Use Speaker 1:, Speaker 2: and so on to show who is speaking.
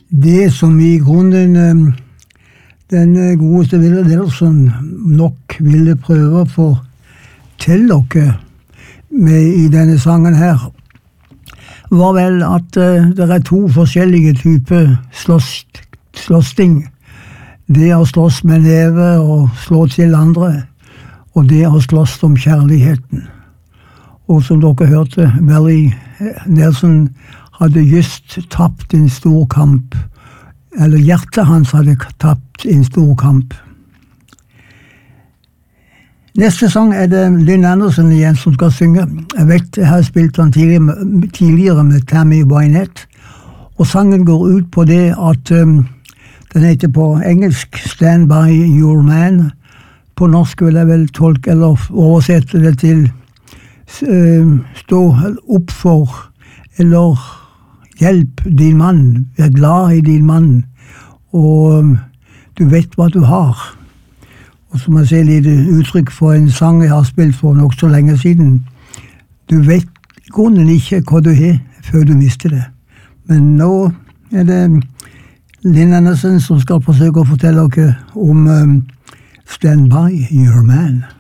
Speaker 1: Det som i grunnen den godeste Willy Nelson nok ville prøve å fortelle dere med i denne sangen her, var vel at det to forskjellige typer slåssing. Det å slåss med neve og slå til andre, og det å slåss om kjærligheten. Og som dere hørte, Willy Nelson hadde just tapt en stor kamp, eller hjertet hans hadde tapt en stor kamp. Neste sang det Lynn Anderson igjen som skal synge. Jeg vet jeg har spilt den tidligere med Tammy Wynette, og sangen går ut på det at den heter på engelsk Stand by your man. På norsk vil jeg vel tolke eller oversette det til stå opp for eller hjelp din mann, vær glad i din mann, og du vet hva du har. Og som jeg ser litt uttrykk for en sang jeg har spilt for nok så lenge siden. Du vet i grunnen ikke hva du har før du mister det. Men nå det Lynn Anderson som skal forsøke å fortelle dere om Stand by your man.